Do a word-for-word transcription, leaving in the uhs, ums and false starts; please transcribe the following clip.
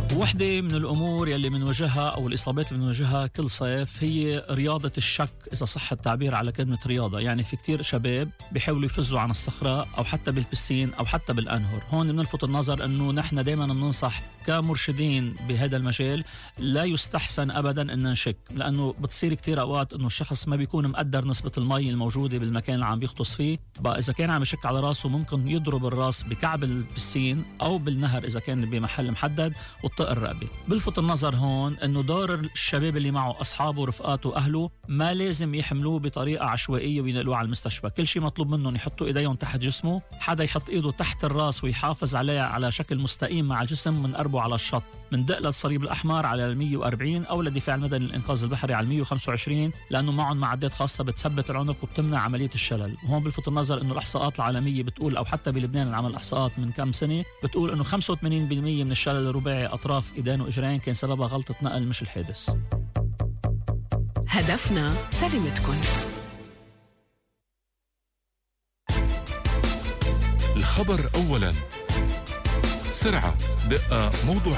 وحدة من الأمور يلي منواجهها أو الإصابات اللي منواجهها كل صيف هي رياضة الشك، إذا صح التعبير على كلمة رياضة. يعني في كتير شباب بيحاولوا يفزوا عن الصخرة أو حتى بالبسين أو حتى بالأنهر. هون بنلفت النظر أنه نحن دايما بننصح كمرشدين بهذا المجال لا يستحسن أبدا أن نشك، لأنه بتصير كتير أوقات أنه الشخص ما بيكون مقدر نسبة المي الموجودة بالمكان اللي عم بيغطس فيه. بقى إذا كان عم يشك على راسه ممكن يضرب الراس بكعب البسين أو بالنهر إذا كان بمحل محدد وطق الرقبة. بلفت النظر هون انه دور الشباب اللي معه اصحابه ورفقاته واهله ما لازم يحملوه بطريقه عشوائيه وينقلوه على المستشفى. كل شيء مطلوب منهم يحطوا ايديهم تحت جسمه، حدا يحط ايده تحت الراس ويحافظ عليه على شكل مستقيم مع الجسم، من قربه على الشط، من دق للصليب الاحمر على مية وأربعين او للدفاع المدني للانقاذ البحري على مية وخمسة وعشرين، لانه معهم معدات خاصه بتثبت العنق وبتمنع عمليه الشلل. وهون بلفت النظر انه الاحصاءات العالميه بتقول، او حتى بلبنان العمل احصاءات من كم سنه بتقول انه خمسة وثمانين بالمية من الشلل الرباعي اطراف ايدين واجرين كان سببها غلطه نقل مش الحادث. هدفنا سلامتكم. الخبر أولا، سرعة، دقة، موضوع